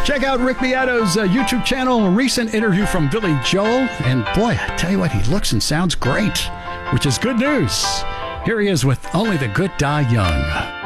Check out Rick Beato's YouTube channel, a recent interview from Billy Joel. And boy, I tell you what, he looks and sounds great, which is good news. Here he is with Only the Good Die Young.